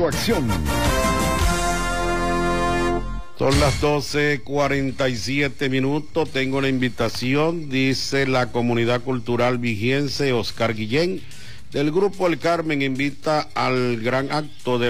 su acción. Son las 12:47. Tengo una invitación, dice la comunidad cultural vigiense. Oscar Guillén, del Grupo El Carmen, invita al gran acto de